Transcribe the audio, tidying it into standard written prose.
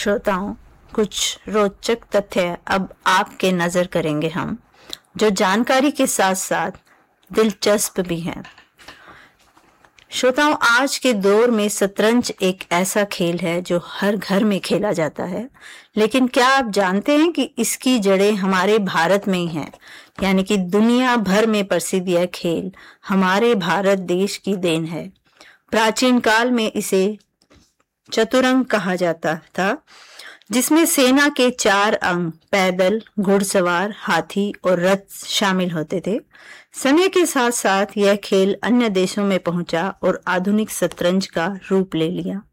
श्रोताओं, कुछ रोचक तथ्य अब आपके नजर करेंगे हम, जो जानकारी के साथ साथ दिलचस्प भी हैं। श्रोताओं, आज के दौर में शतरंज एक ऐसा खेल है जो हर घर में खेला जाता है, लेकिन क्या आप जानते हैं कि इसकी जड़ें हमारे भारत में ही हैं? यानी कि दुनिया भर में प्रसिद्ध यह खेल हमारे भारत देश की देन है। प्राचीन काल में इसे चतुरंग कहा जाता था, जिसमें सेना के 4 अंग पैदल, घुड़सवार, हाथी और रथ शामिल होते थे। समय के साथ साथ यह खेल अन्य देशों में पहुंचा और आधुनिक शतरंज का रूप ले लिया।